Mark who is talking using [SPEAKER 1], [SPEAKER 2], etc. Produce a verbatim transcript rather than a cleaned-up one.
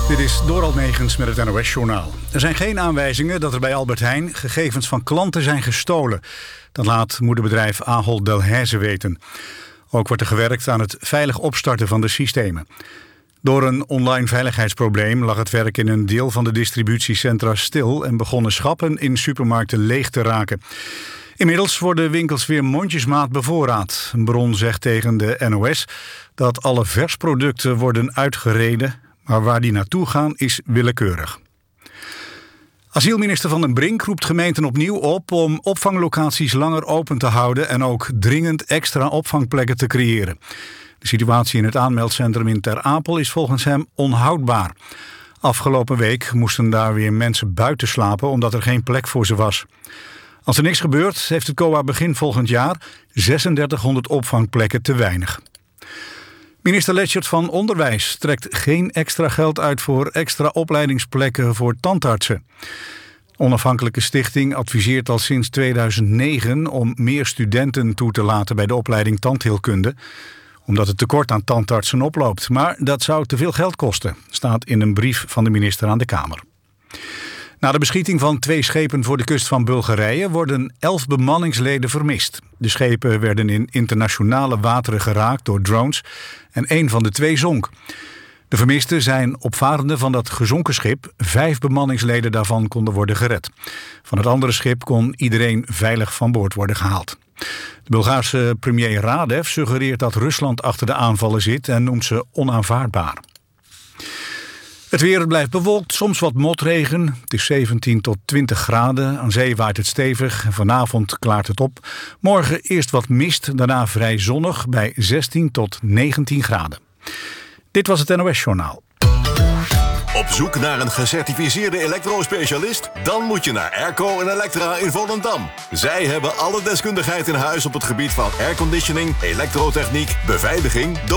[SPEAKER 1] Dit is Dorald Megens met het N O S-journaal. Er zijn geen aanwijzingen dat er bij Albert Heijn gegevens van klanten zijn gestolen. Dat laat moederbedrijf Ahold Delhaize weten. Ook wordt er gewerkt aan het veilig opstarten van de systemen. Door een online veiligheidsprobleem lag het werk in een deel van de distributiecentra stil en begonnen schappen in supermarkten leeg te raken. Inmiddels worden winkels weer mondjesmaat bevoorraad. Een bron zegt tegen de N O S dat alle versproducten worden uitgereden, maar waar die naartoe gaan is willekeurig. Asielminister Van den Brink roept gemeenten opnieuw op om opvanglocaties langer open te houden en ook dringend extra opvangplekken te creëren. De situatie in het aanmeldcentrum in Ter Apel is volgens hem onhoudbaar. Afgelopen week moesten daar weer mensen buiten slapen omdat er geen plek voor ze was. Als er niks gebeurt, heeft het C O A begin volgend jaar zesendertighonderd opvangplekken te weinig. Minister Leschert van Onderwijs trekt geen extra geld uit voor extra opleidingsplekken voor tandartsen. De onafhankelijke stichting adviseert al sinds tweeduizend negen om meer studenten toe te laten bij de opleiding tandheelkunde, omdat het tekort aan tandartsen oploopt. Maar dat zou te veel geld kosten, staat in een brief van de minister aan de Kamer. Na de beschieting van twee schepen voor de kust van Bulgarije worden elf bemanningsleden vermist. De schepen werden in internationale wateren geraakt door drones en één van de twee zonk. De vermisten zijn opvarenden van dat gezonken schip. Vijf bemanningsleden daarvan konden worden gered. Van het andere schip kon iedereen veilig van boord worden gehaald. De Bulgaarse premier Radev suggereert dat Rusland achter de aanvallen zit en noemt ze onaanvaardbaar. Het weer blijft bewolkt, soms wat motregen. Het is zeventien tot twintig graden. Aan zee waait het stevig. Vanavond klaart het op. Morgen eerst wat mist, daarna vrij zonnig bij zestien tot negentien graden. Dit was het N O S-journaal.
[SPEAKER 2] Op zoek naar een gecertificeerde elektrospecialist? Dan moet je naar Airco en Electra in Volendam. Zij hebben alle deskundigheid in huis op het gebied van airconditioning, elektrotechniek, beveiliging,